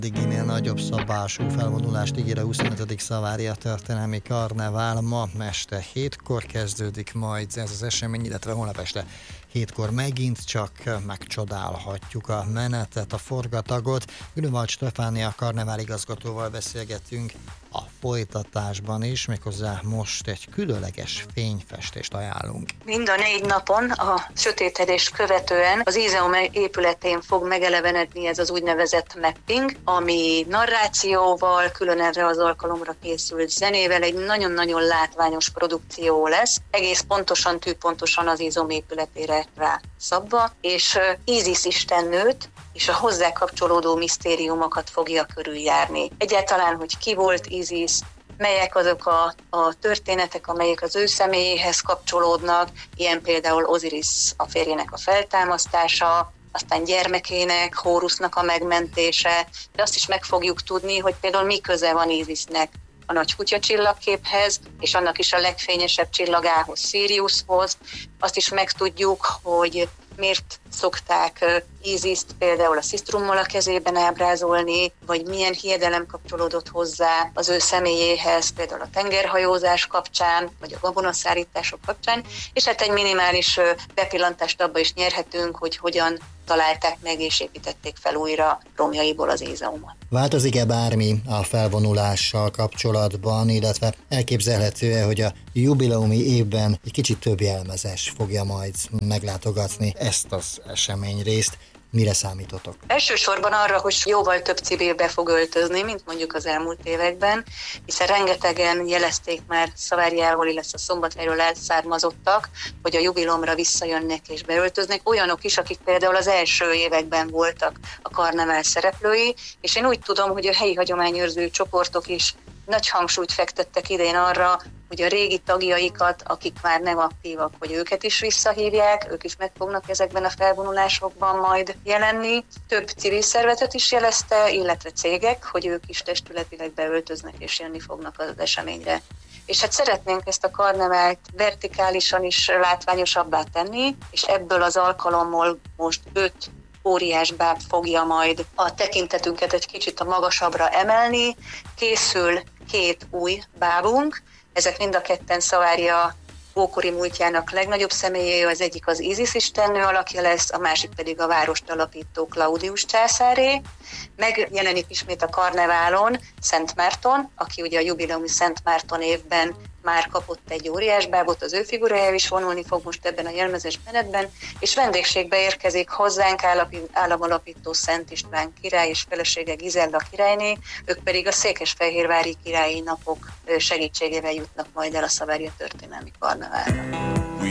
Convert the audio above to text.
Eddiginél nagyobb szabású felvonulást ígér a 25. Szavária történelmi karnevál. Ma este 7-kor kezdődik majd ez az esemény, illetve holnap este 7-kor megint csak megcsodálhatjuk a menetet, a forgatagot. Grünwald Stefánia karnevál igazgatóval beszélgetünk a folytatásban is, méghozzá most egy különleges fényfestést ajánlunk. Mind a 4 napon a sötétedést követően az Ízeum épületén fog megelevenedni ez az úgynevezett mapping, ami narrációval, külön erre az alkalomra készült zenével egy nagyon-nagyon látványos produkció lesz, egész pontosan, tűpontosan az Ízeum épületére rá szabva, és Ízisz istennőt és a hozzá kapcsolódó misztériumokat fogja körüljárni. Egyáltalán, hogy ki volt Ízisz, melyek azok a történetek, amelyek az ő személyéhez kapcsolódnak, ilyen például Ozirisz a férjének a feltámasztása, aztán gyermekének, Hórusznak a megmentése, de azt is meg fogjuk tudni, hogy például mi köze van Ízisznek a nagy kutya csillagképhez, és annak is a legfényesebb csillagához, Siriushoz. Azt is megtudjuk, hogy miért szokták Íziszt például a szisztrummal a kezében ábrázolni, vagy milyen hiedelem kapcsolódott hozzá az ő személyéhez, például a tengerhajózás kapcsán, vagy a gabonaszállítások kapcsán, és hát egy minimális bepillantást abba is nyerhetünk, hogy hogyan találták meg és építették fel újra romjaiból az Ízeumot. Változik-e bármi a felvonulással kapcsolatban, illetve elképzelhető-e, hogy a jubileumi évben egy kicsit több jelmezes fogja majd meglátogatni ezt az eseményrészt? Mire számítotok? Elsősorban arra, hogy jóval több civil be fog öltözni, mint mondjuk az elmúlt években, hiszen rengetegen jelezték már Szaváriáról, illetve a Szombathelyről elszármazottak, hogy a jubileumra visszajönnek és beöltöznek, olyanok is, akik például az első években voltak a karnevál szereplői, és én úgy tudom, hogy a helyi hagyományőrző csoportok is nagy hangsúlyt fektettek idén arra, hogy a régi tagjaikat, akik már nem aktívak, hogy őket is visszahívják, ők is meg fognak ezekben a felvonulásokban majd jelenni. Több civil szervezet is jelezte, illetve cégek, hogy ők is testületileg beöltöznek és jönni fognak az eseményre. És hát szeretnénk ezt a karnevált vertikálisan is látványosabbá tenni, és ebből az alkalommal most 5 óriás báb fogja majd a tekintetünket egy kicsit a magasabbra emelni. Készül 2 új bábunk, ezek mind a ketten Szavária ókori múltjának legnagyobb személyé, az egyik az Ízisz istennő alakja lesz, a másik pedig a várost alapító Claudius császáré. Megjelenik ismét a karneválon Szent Márton, aki ugye a jubileumi Szent Márton évben már kapott egy óriás bábot, az ő figurája is vonulni fog most ebben a jelmezes menetben, és vendégségbe érkezik hozzánk államalapító Szent István király és felesége Gizella királyné, ők pedig a székesfehérvári királyi napok segítségével jutnak majd el a Szavária történelmi karneválra.